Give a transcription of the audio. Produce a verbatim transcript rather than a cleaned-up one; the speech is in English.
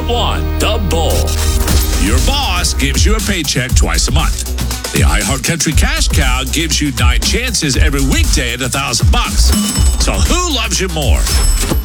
one, The Bull. Your boss gives you a paycheck twice a month. The iHeartCountry Cash Cow gives you nine chances every weekday at a thousand bucks. So who loves you more?